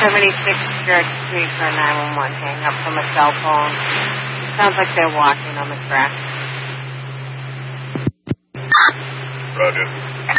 Church Street for a 911 hang up from a cell phone. Sounds like they're walking on the track. Roger.